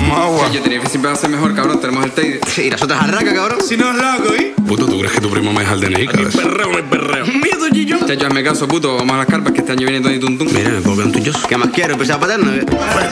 Vamos agua. Yo tenía que siempre va a ser mejor, cabrón. Tenemos el Teide. Y las otras arracas, cabrón. Si no es loco, ¿eh? Puto, ¿tú crees que tu primo me deja el DNI, cabrón? Perreo, no hay perreo. Miedo, Gillo. Chacho, hazme caso, puto. Vamos a las carpas que este año viene Tony Tuntún. Mira, me puedo quedar un tuyo. ¿Qué más quiero? ¿Empezar a paterno?